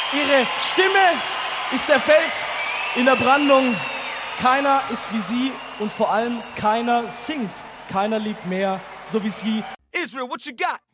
Ihre Stimme ist der Fels in der Brandung. Keiner ist wie sie und vor allem keiner singt. Keiner liebt mehr, so wie sie. Israel, what you got?